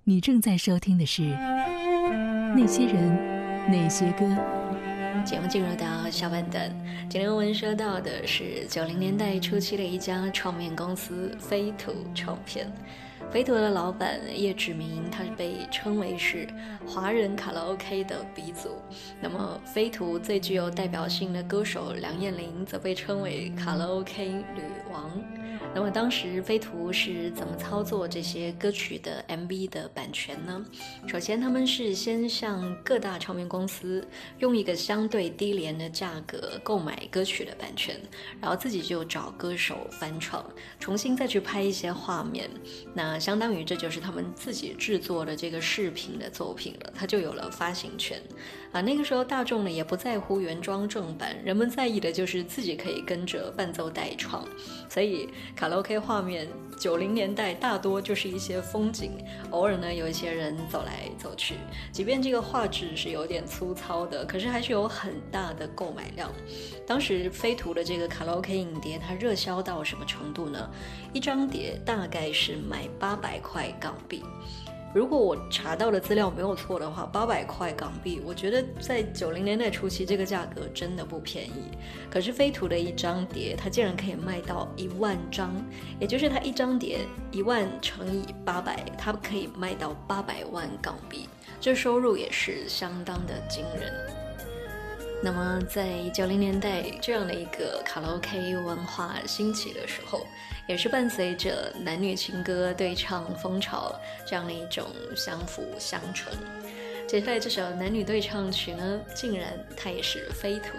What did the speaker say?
你正在收听的是那些人那些歌。 节目进入到下半段，今天我们说到的是90年代初期的一家唱片公司飞图唱片。飞图的老板叶志明，他被称为是华人卡拉 OK 的鼻祖。那么飞图最具有代表性的歌手梁艳玲则被称为卡拉 OK 女王。那么当时飞图是怎么操作这些歌曲的 MV 的版权呢？首先他们是先向各大唱片公司用一个相对低廉的价格购买歌曲的版权，然后自己就找歌手翻唱，重新再去拍一些画面，那相当于这就是他们自己制作的这个视频的作品了，它就有了发行权啊。那个时候大众呢也不在乎原装正版，人们在意的就是自己可以跟着伴奏代唱，所以卡拉 OK 画面90年代大多就是一些风景，偶尔呢有一些人走来走去，即便这个画质是有点粗糙的，可是还是有很大的购买量。当时飞图的这个卡拉 OK 影碟它热销到什么程度呢？一张碟大概是卖800块港币。如果我查到的资料没有错的话，800块港币，我觉得在90年代初期这个价格真的不便宜。可是飞图的一张碟，它竟然可以卖到1万张，也就是它一张碟1万乘以800，它可以卖到800万港币，这收入也是相当的惊人。那么在90年代这样的一个卡拉 OK 文化兴起的时候，也是伴随着男女情歌对唱风潮这样的一种相辅相成。接下来这首男女对唱曲呢，竟然它也是飞图